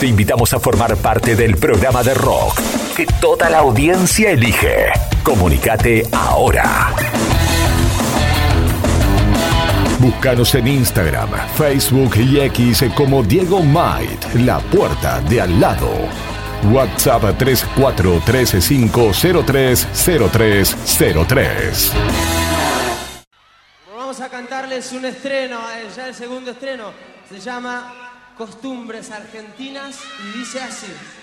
Te invitamos a formar parte del programa de rock que toda la audiencia elige. Comunícate ahora. Búscanos en Instagram, Facebook y X como Diego Might, la puerta de al lado. WhatsApp 3435030303. Vamos a cantarles un estreno, ya el segundo estreno. Se llama Costumbres Argentinas y dice así.